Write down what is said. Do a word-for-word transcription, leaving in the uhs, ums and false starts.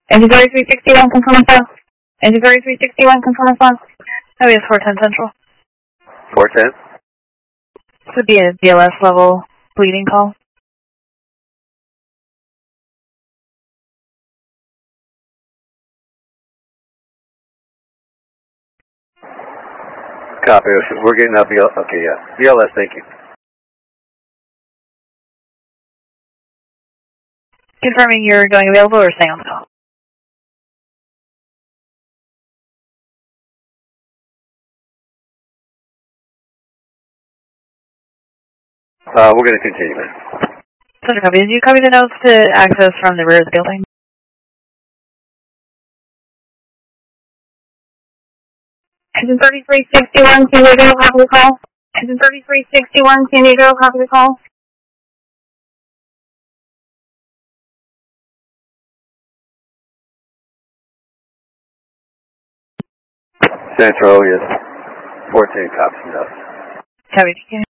Engine thirty-three sixty-one, confirm response. Engine thirty-three sixty-one, confirm response. That would be a four ten Central. four ten? This would be a D L S level bleeding call. Copy. We're getting up. Okay, yeah. D L S, thank you. Confirming you're going available or staying on the call. Uh, we're going to continue, man. Center copy. Did you copy the notes to access from the rear of the building? Engine thirty-three sixty-one, San Diego, copy the call. Engine thirty-three sixty-one, San Diego, copy the call. Central, yes. fourteen copies, no. Copy.